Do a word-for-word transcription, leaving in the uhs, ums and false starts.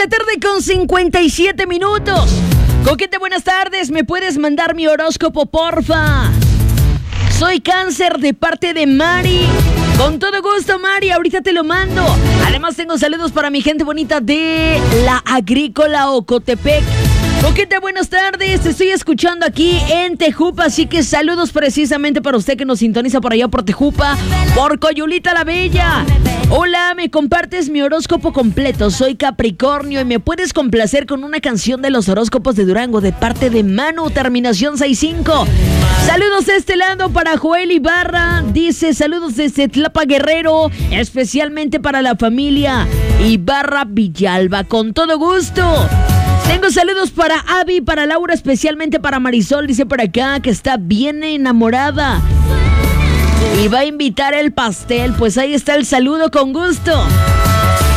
la tarde con cincuenta y siete minutos. Coquete, buenas tardes. ¿Me puedes mandar mi horóscopo, porfa? Soy Cáncer de parte de Mari. Con todo gusto, Mari, ahorita te lo mando. Además tengo saludos para mi gente bonita de la Agrícola Ocotepec. Coqueta, buenas tardes, te estoy escuchando aquí en Tejupa, así que saludos precisamente para usted que nos sintoniza por allá por Tejupa, por Coyulita la Bella. Hola, ¿me compartes mi horóscopo completo? Soy Capricornio y me puedes complacer con una canción de los horóscopos de Durango de parte de Manu, terminación sesenta y cinco. Saludos de este lado para Joel Ibarra, dice saludos desde Tlapa Guerrero, especialmente para la familia Ibarra Villalba, con todo gusto. Tengo saludos para Abby, para Laura, especialmente para Marisol, dice por acá que está bien enamorada y va a invitar el pastel. Pues ahí está el saludo, con gusto.